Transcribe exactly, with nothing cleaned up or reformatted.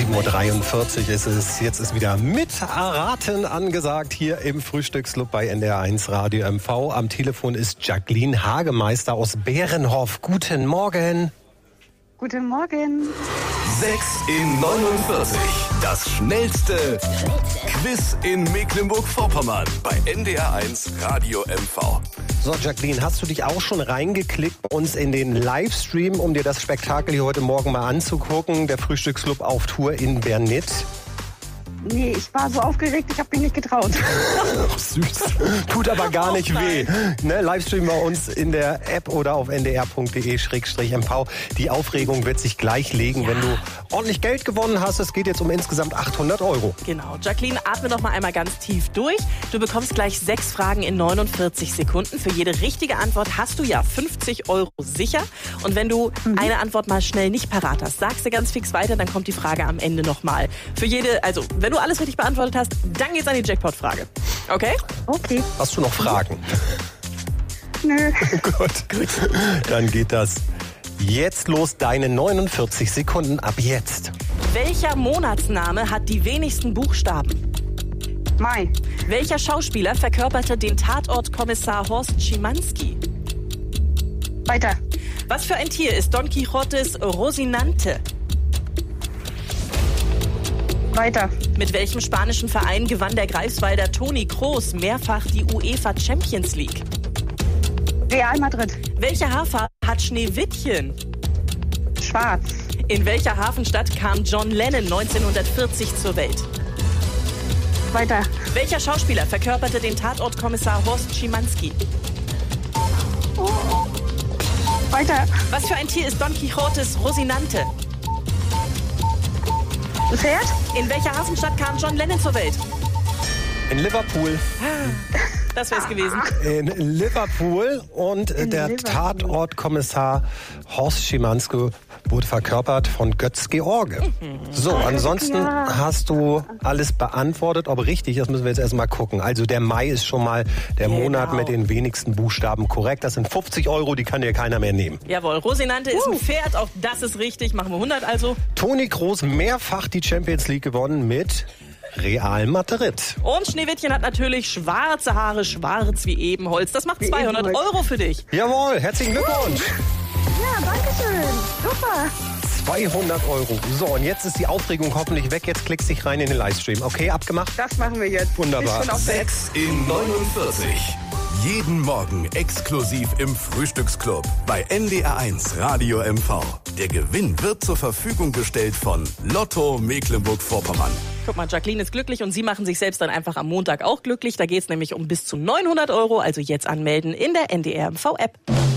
sieben Uhr dreiundvierzig ist es. Jetzt ist wieder mit Erraten angesagt hier im Frühstücksclub bei N D R eins Radio M V. Am Telefon ist Jacqueline Hagemeister aus Bärenhof. Guten Morgen. Guten Morgen. sechs in neunundvierzig. Das schnellste Quiz in Mecklenburg-Vorpommern bei N D R eins Radio M V. So, Jacqueline, hast du dich auch schon reingeklickt bei uns in den Livestream, um dir das Spektakel hier heute Morgen mal anzugucken? Der Frühstücksclub auf Tour in Bernit. Nee, ich war so aufgeregt, ich habe mich nicht getraut. Ach, süß. Tut aber gar nicht weh. Ne, Livestream bei uns in der App oder auf n d r punkt d e slash m v. Die Aufregung wird sich gleich legen, ja, wenn du ordentlich Geld gewonnen hast. Es geht jetzt um insgesamt achthundert Euro. Genau. Jacqueline, atme noch mal einmal ganz tief durch. Du bekommst gleich sechs Fragen in neunundvierzig Sekunden. Für jede richtige Antwort hast du ja fünfzig Euro sicher. Und wenn du mhm. eine Antwort mal schnell nicht parat hast, sagst du ganz fix weiter, dann kommt die Frage am Ende noch mal. Für jede, also wenn du alles richtig beantwortet hast, dann geht's an die Jackpot-Frage. Okay? Okay. Hast du noch Fragen? Nö. Gut. Gut. Dann geht das jetzt los. Deine neunundvierzig Sekunden ab jetzt. Welcher Monatsname hat die wenigsten Buchstaben? Mai. Welcher Schauspieler verkörperte den Tatortkommissar Horst Schimanski? Weiter. Was für ein Tier ist Don Quixotes Rosinante? Weiter. Mit welchem spanischen Verein gewann der Greifswalder Toni Kroos mehrfach die UEFA Champions League? Real Madrid. Welche Haarfarbe hat Schneewittchen? Schwarz. In welcher Hafenstadt kam John Lennon neunzehnhundertvierzig zur Welt? Weiter. Welcher Schauspieler verkörperte den Tatortkommissar Horst Schimanski? Oh. Weiter. Was für ein Tier ist Don Quixotes Rosinante? Pferd? In welcher Hafenstadt kam John Lennon zur Welt? In Liverpool. Das wär's gewesen. In Liverpool. Und In der Liverpool. Tatortkommissar Horst Schimanski wurde verkörpert von Götz George. So, ansonsten ja. hast du alles beantwortet. Ob richtig, das müssen wir jetzt erstmal gucken. Also der Mai ist schon mal der Genau. Monat mit den wenigsten Buchstaben korrekt. Das sind fünfzig Euro, die kann dir keiner mehr nehmen. Jawohl, Rosinante ist ein Pferd, auch das ist richtig. Machen wir hundert also. Toni Kroos mehrfach die Champions League gewonnen mit Real Madrid. Und Schneewittchen hat natürlich schwarze Haare, schwarz wie Ebenholz. Das macht zweihundert Euro für dich. Jawohl, herzlichen Glückwunsch. Ja, danke schön. Super. zweihundert Euro. So, und jetzt ist die Aufregung hoffentlich weg. Jetzt klickst dich rein in den Livestream. Okay, abgemacht? Das machen wir jetzt. Wunderbar. Ich bin auf Weg. sechs in neunundvierzig. Jeden Morgen exklusiv im Frühstücksclub bei N D R eins Radio M V. Der Gewinn wird zur Verfügung gestellt von Lotto Mecklenburg-Vorpommern. Guck mal, Jacqueline ist glücklich und sie machen sich selbst dann einfach am Montag auch glücklich. Da geht's nämlich um bis zu neunhundert Euro. Also jetzt anmelden in der N D R M V App.